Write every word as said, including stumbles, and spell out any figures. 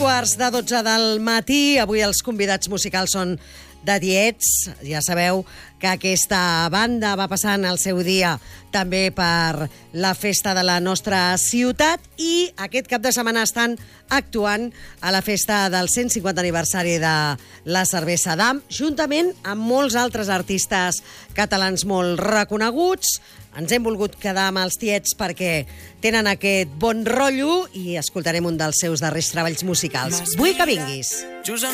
Quarts de dotze del matí. Avui els convidats musicals són de Diets. Ja sabeu que aquesta banda va passant el seu dia també per la festa de la nostra ciutat i aquest cap de setmana estan actuant a la festa del cent cinquanta aniversari de la Cervesa d'Am, juntament amb molts altres artistes catalans molt reconeguts. Ens hem volgut quedar amb els Tiets perquè tenen aquest bon rotllo i escoltarem un dels seus darrers treballs musicals. Vull que vinguis.